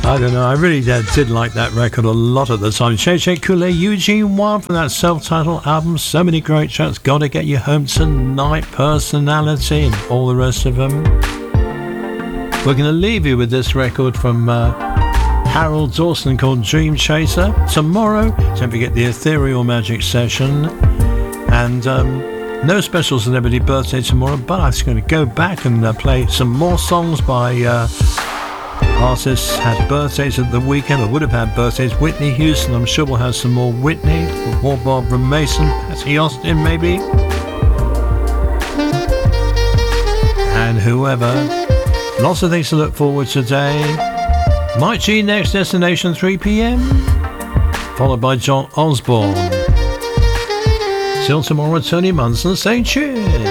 I don't know, I really did like that record a lot at the time. Che Coulee, Eugene Wild from that self-titled album. So many great tracks. Gotta Get You Home Tonight, Personality, and all the rest of them. We're going to leave you with this record from Harold Dawson called Dream Chaser. Tomorrow, don't forget the Ethereal Magic Session. And no special celebrity birthday tomorrow, but I'm just going to go back and play some more songs by artists had birthdays at the weekend, or would have had birthdays. Whitney Houston, I'm sure we'll have some more Whitney, more Barbara Mason, Patty Austin maybe, and whoever. Lots of things to look forward to today. Mike G next, Destination 3 p.m, followed by John Osborne. Till tomorrow, Tony Munson saying cheers.